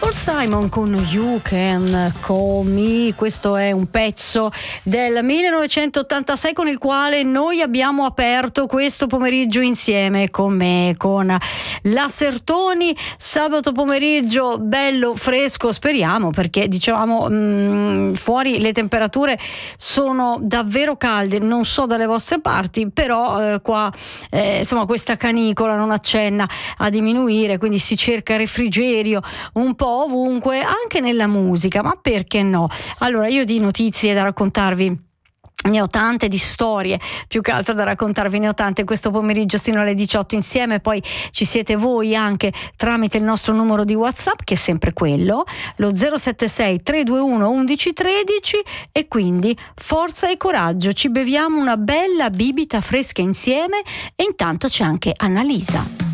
Paul Simon con You Can Call Me. Questo è un pezzo del 1986 con il quale noi abbiamo aperto questo pomeriggio insieme con me, con la Sertoni. Sabato pomeriggio bello fresco, speriamo, perché dicevamo fuori le temperature sono davvero calde, non so dalle vostre parti, però qua insomma questa canicola non accenna a diminuire, quindi si cerca refrigerio un po' ovunque, anche nella musica, ma perché no? Allora, io di notizie da raccontarvi ne ho tante, di storie più che altro da raccontarvi ne ho tante questo pomeriggio sino alle 18 insieme. Poi ci siete voi anche tramite il nostro numero di WhatsApp, che è sempre quello, lo 076 321 1113, e quindi forza e coraggio, ci beviamo una bella bibita fresca insieme e intanto c'è anche Annalisa.